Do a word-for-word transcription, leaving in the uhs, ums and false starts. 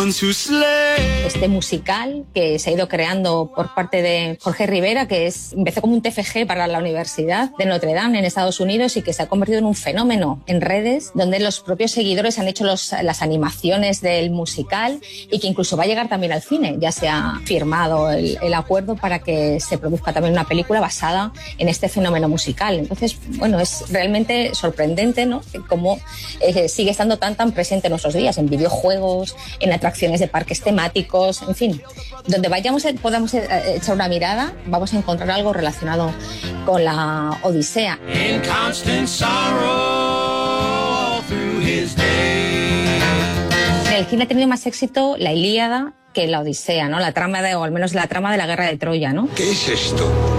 Este musical que se ha ido creando por parte de Jorge Rivera, que es, empezó como un T F G para la Universidad de Notre Dame en Estados Unidos y que se ha convertido en un fenómeno en redes, donde los propios seguidores han hecho los, las animaciones del musical y que incluso va a llegar también al cine. Ya se ha firmado el, el acuerdo para que se produzca también una película basada en este fenómeno musical. Entonces, bueno, es realmente sorprendente, ¿no?, cómo eh, sigue estando tan tan presente en nuestros días, en videojuegos, en atracciones de parques temáticos, en fin, donde vayamos podamos echar una mirada, vamos a encontrar algo relacionado con la Odisea. En el cine ha tenido más éxito la Ilíada que la Odisea, ¿no? La trama de, o al menos la trama de la guerra de Troya, ¿no? ¿Qué es esto?